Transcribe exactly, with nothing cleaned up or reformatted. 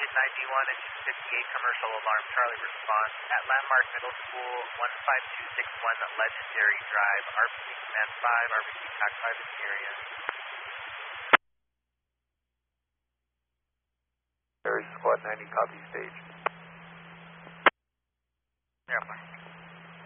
ninety-one and two fifty-eight commercial alarm, Charlie response at Landmark Middle School, one five two six one Legendary Drive, R P C Command five, R P C TAC five in the area. Squad ninety, copy stage. Airplane.